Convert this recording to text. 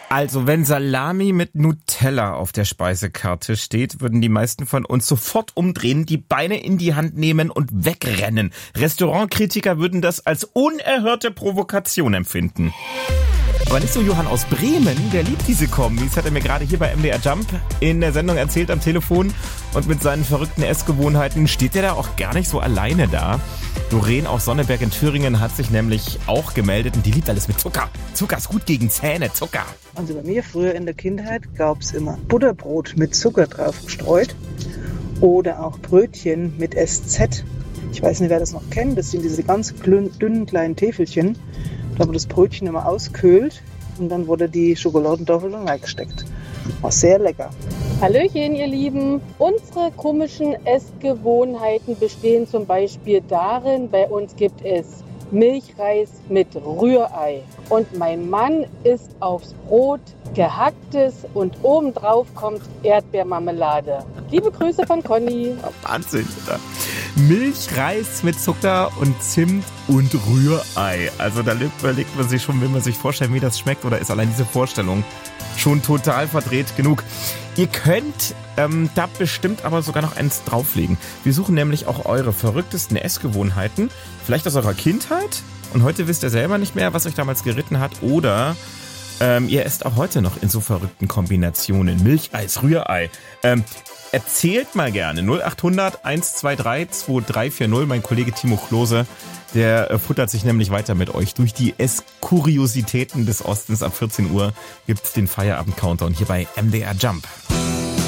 Also, wenn Salami mit Nutella auf der Speisekarte steht, würden die meisten von uns sofort umdrehen, die Beine in die Hand nehmen und wegrennen. Restaurantkritiker würden das als unerhörte Provokation empfinden. Aber nicht so Johann aus Bremen, der liebt diese Kombis, hat er mir gerade hier bei MDR Jump in der Sendung erzählt am Telefon. Und mit seinen verrückten Essgewohnheiten steht er da auch gar nicht so alleine da. Doreen aus Sonneberg in Thüringen hat sich nämlich auch gemeldet und die liebt alles mit Zucker. Zucker ist gut gegen Zähne, Zucker. Also bei mir früher in der Kindheit gab es immer Butterbrot mit Zucker drauf gestreut oder auch Brötchen mit SZ. Ich weiß nicht, wer das noch kennt, das sind diese ganz dünnen kleinen Täfelchen. Da wurde das Brötchen immer auskühlt und dann wurde die Schokoladentafel dann reingesteckt. War sehr lecker. Hallöchen, ihr Lieben. Unsere komischen Essgewohnheiten bestehen zum Beispiel darin, bei uns gibt es Milchreis mit Rührei. Und mein Mann isst aufs Brot gehacktes und obendrauf kommt Erdbeermarmelade. Liebe Grüße von Conny. Wahnsinn, oder? Milchreis mit Zucker und Zimt und Rührei. Also da überlegt man sich schon, will man sich vorstellen, wie das schmeckt, oder ist allein diese Vorstellung schon total verdreht genug. Ihr könnt da bestimmt aber sogar noch eins drauflegen. Wir suchen nämlich auch eure verrücktesten Essgewohnheiten, vielleicht aus eurer Kindheit. Und heute wisst ihr selber nicht mehr, was euch damals geritten hat. Oder ihr esst auch heute noch in so verrückten Kombinationen. Milcheis, Rührei. Erzählt mal gerne. 0800 123 2340. Mein Kollege Timo Klose, der futtert sich nämlich weiter mit euch durch die Esskuriositäten des Ostens. Ab 14 Uhr gibt's den Feierabend-Countdown hier bei MDR Jump.